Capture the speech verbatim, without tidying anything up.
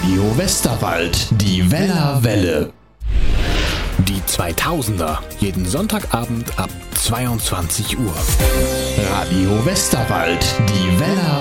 Radio Westerwald, die Wellerwelle. Die zweitausender, jeden Sonntagabend ab zweiundzwanzig Uhr. Radio Westerwald, die Wellerwelle.